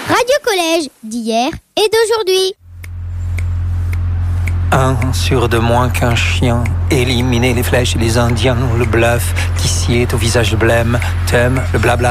Radio Collège, d'hier et d'aujourd'hui. Un sur de moins qu'un chien, éliminer les flèches et les indiens, le bluff qui sied au visage blême, thème, le blabla.